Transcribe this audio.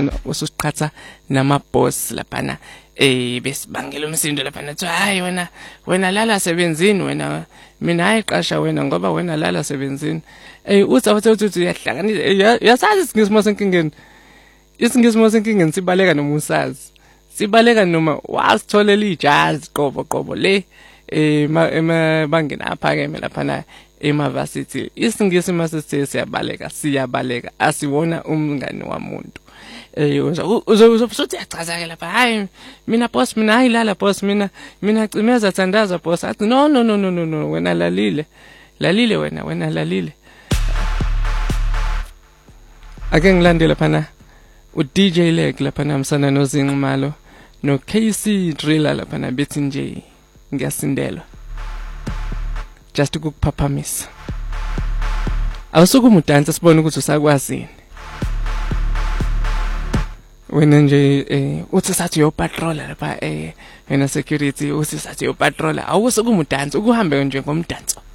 laphana ususiqhatha nama-boss laphana besibangela umsindo laphana athi hayi wena lala sebenzini wena mina hayiqasha wena ngoba wena lala sebenzini uthi uyahlanganisa yasazi isingisimo senkingeni sibaleka noma usazi sibaleka noma wasitholela ijazi qobo le emabangeni aphakeme laphana eMavarsity isingisi masithe siyabaleka asiwona umngani wamuntu uzofuthi yachaza lapha hayi mina boss mina ayilala boss mina cimeza thandaza boss athi no wena lalile wena lalile ake ngilandele laphana uDJ Leg laphana msana nozinqimalo no KC Driller laphana bethi nje ngiyasindelwa just ukukuphaphamisa awusuku umudansa sibone ukuthi usakwazini wena nje uthi sathi yo patrol lapha wena security uthi sathi yo patrol awusuku umudansa ukuhambe nje ngomdanso